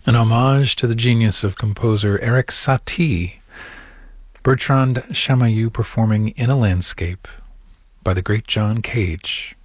An homage to the genius of composer Erik Satie, Bertrand Chamayou performing In a Landscape by the great John Cage.